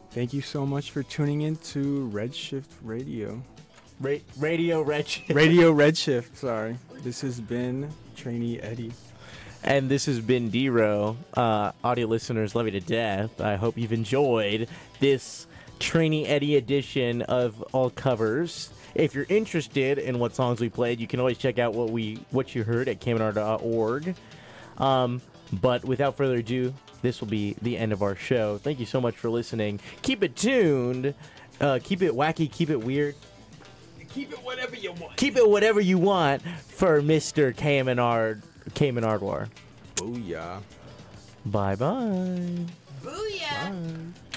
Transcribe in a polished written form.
Thank you so much for tuning in to Redshift Radio. Radio Redshift. Radio Redshift, sorry. This has been Trainee Eddie. And this has been D-Row. Audio listeners, love you to death. I hope you've enjoyed this Trainee Eddie edition of All Covers. If you're interested in what songs we played, you can always check out what you heard at kmnr.org. But without further ado, this will be the end of our show. Thank you so much for listening. Keep it tuned. Keep it wacky. Keep it weird. Keep it whatever you want. Keep it whatever you want for Mr. Cayman Ardwar. Booyah. Bye-bye. Booyah. Bye.